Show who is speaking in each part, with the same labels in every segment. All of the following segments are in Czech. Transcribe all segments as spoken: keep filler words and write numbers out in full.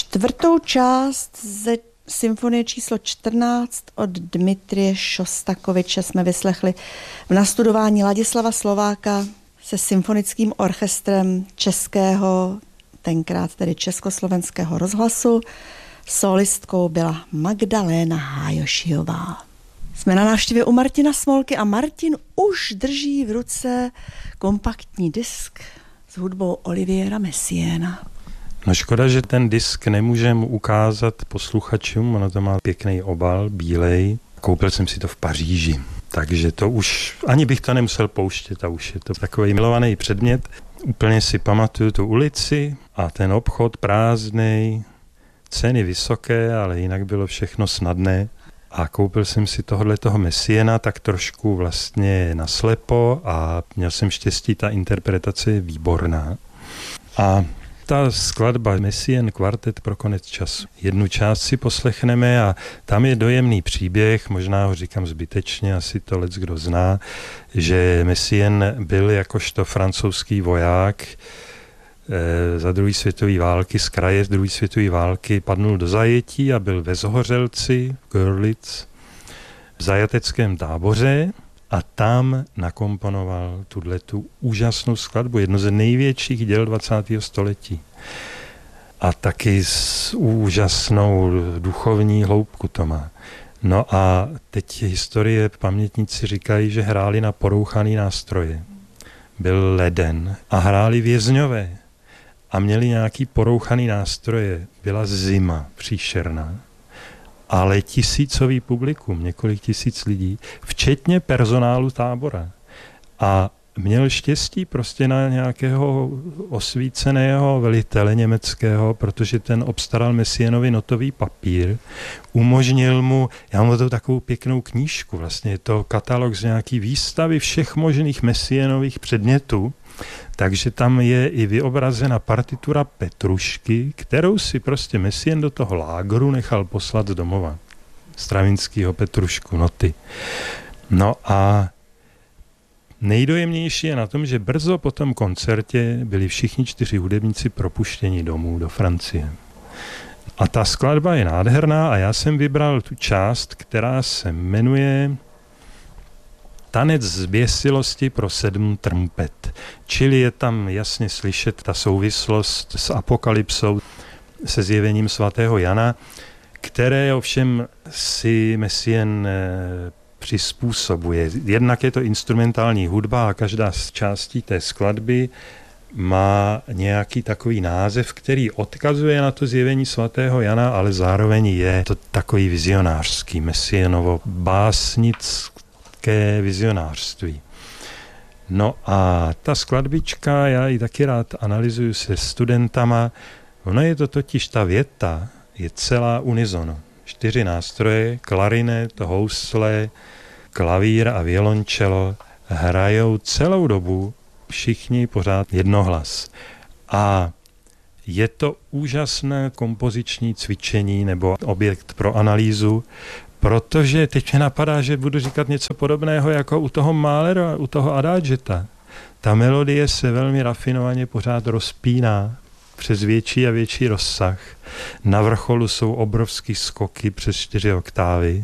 Speaker 1: Čtvrtou část ze symfonie číslo čtrnáct od Dmitrije Šostakoviče jsme vyslechli v nastudování Ladislava Slováka se symfonickým orchestrem českého, tenkrát tedy československého rozhlasu. Solistkou byla Magdaléna Hájošiová. Jsme na návštěvě u Martina Smolky a Martin už drží v ruce kompaktní disk s hudbou Oliviera Messiaena.
Speaker 2: No škoda, že ten disk nemůžeme ukázat posluchačům, ono to má pěkný obal, bílej. Koupil jsem si to v Paříži, takže to už, ani bych to nemusel pouštět a už je to takový milovaný předmět. Úplně si pamatuju tu ulici a ten obchod prázdnej, ceny vysoké, ale jinak bylo všechno snadné. A koupil jsem si tohle toho Messiaena tak trošku vlastně naslepo a měl jsem štěstí, ta interpretace je výborná. A ta skladba Messiaen kvartet pro konec času. Jednu část si poslechneme a tam je dojemný příběh, možná ho říkám zbytečně, asi to leckdo zná, že Messiaen byl jakožto francouzský voják e, za druhé světové války, z kraje z druhé světové války padnul do zajetí a byl ve Zhořelci, v Görlitz, v zajateckém táboře. A tam nakomponoval tuhletu úžasnou skladbu, jedno ze největších děl dvacátého století. A taky s úžasnou duchovní hloubku to má. No a teď historie pamětníci říkají, že hráli na porouchaný nástroje. Byl leden a hráli vězňové a měli nějaký porouchaný nástroje. Byla zima příšerná. Ale tisícový publikum, několik tisíc lidí, včetně personálu tábora. A měl štěstí prostě na nějakého osvíceného velitele německého, protože ten obstaral Messiaenovi notový papír, umožnil mu, já mám to takovou pěknou knížku, vlastně je to katalog z nějaký výstavy všech možných Messiaenových předmětů, takže tam je i vyobrazena partitura Petrušky, kterou si prostě Messiaen do toho lágru nechal poslat z domova. Stravinskýho Petrušku, noty. No a nejdojemnější je na tom, že brzo po tom koncertě byli všichni čtyři hudebníci propuštěni domů do Francie. A ta skladba je nádherná a já jsem vybral tu část, která se jmenuje Tanec zběsilosti pro sedm trumpet. Čili je tam jasně slyšet ta souvislost s apokalypsou, se zjevením svatého Jana, které ovšem si Messiaen přizpůsobuje. Jednak je to instrumentální hudba a každá z částí té skladby má nějaký takový název, který odkazuje na to zjevení svatého Jana, ale zároveň je to takový vizionářský, Messiaenovo básnické vizionářství. No a ta skladbička, já ji taky rád analyzuju se studentama, ono je to totiž ta věta, je celá unisono. Čtyři nástroje, klarinet, housle, klavír a violončelo hrajou celou dobu všichni pořád jednohlas. A je to úžasné kompoziční cvičení nebo objekt pro analýzu, protože teď mě napadá, že budu říkat něco podobného jako u toho Mahlera, u toho Adageta. Ta melodie se velmi rafinovaně pořád rozpíná přes větší a větší rozsah. Na vrcholu jsou obrovský skoky přes čtyři oktávy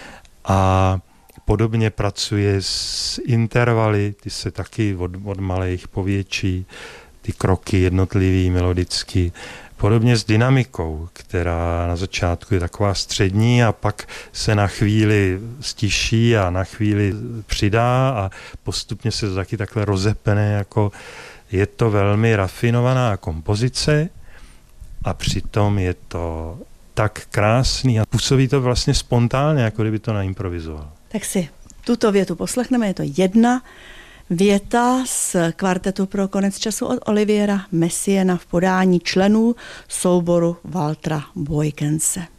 Speaker 2: a podobně pracuje s intervaly, ty se taky od, od malých povětší, ty kroky jednotlivý, melodicky. Podobně s dynamikou, která na začátku je taková střední a pak se na chvíli stiší a na chvíli přidá a postupně se to taky takhle rozepne, jako je to velmi rafinovaná kompozice a přitom je to tak krásný a působí to vlastně spontánně, jako kdyby to naimprovizoval.
Speaker 1: Tak si tuto větu poslechneme, je to jedna věta z kvartetu pro konec času od Oliviera Messiaena v podání členů souboru Waltera Boykense.